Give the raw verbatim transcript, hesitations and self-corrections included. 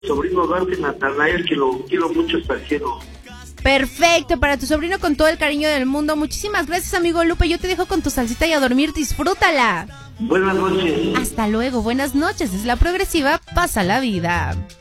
sobrino Dante Natanael, que lo quiero mucho hasta el cielo. Perfecto, para tu sobrino con todo el cariño del mundo. Muchísimas gracias, amigo Lupe. Yo te dejo con tu salsita y a dormir. Disfrútala. Buenas noches. Hasta luego, buenas noches. Es La Progresiva, pasa la vida.